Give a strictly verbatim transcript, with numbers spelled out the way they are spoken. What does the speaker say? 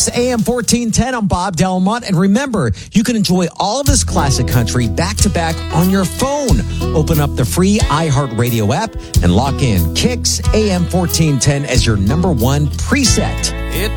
Kicks A M fourteen ten. I'm Bob Delmont. And remember, you can enjoy all of this classic country back to back on your phone. Open up the free iHeartRadio app and lock in Kicks A M fourteen ten as your number one preset.